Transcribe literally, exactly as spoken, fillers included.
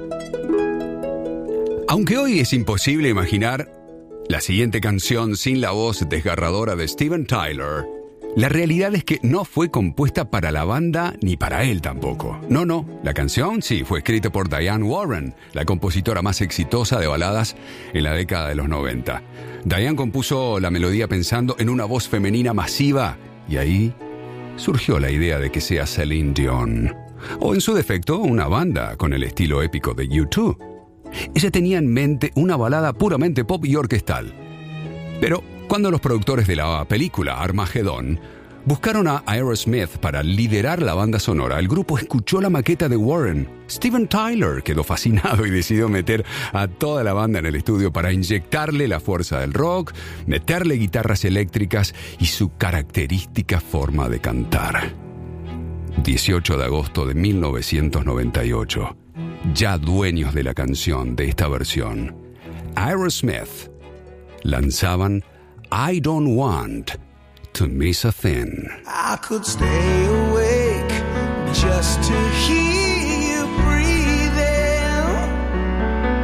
Aunque hoy es imposible imaginar la siguiente canción sin la voz desgarradora de Steven Tyler, la realidad es que no fue compuesta para la banda ni para él tampoco. No, no, la canción sí fue escrita por Diane Warren, la compositora más exitosa de baladas en la década de los noventa. Diane compuso la melodía pensando en una voz femenina masiva y ahí surgió la idea de que sea Celine Dion, o en su defecto una banda con el estilo épico de U dos. Ella tenía en mente una balada puramente pop y orquestal. Pero cuando los productores de la película Armageddon buscaron a Aerosmith para liderar la banda sonora, el grupo escuchó la maqueta de Warren. Steven Tyler quedó fascinado y decidió meter a toda la banda en el estudio para inyectarle la fuerza del rock, meterle guitarras eléctricas y su característica forma de cantar. dieciocho de agosto de mil novecientos noventa y ocho. Ya dueños de la canción de esta versión, Aerosmith lanzaban I Don't Want to Miss a Thing. I could stay awake just to hear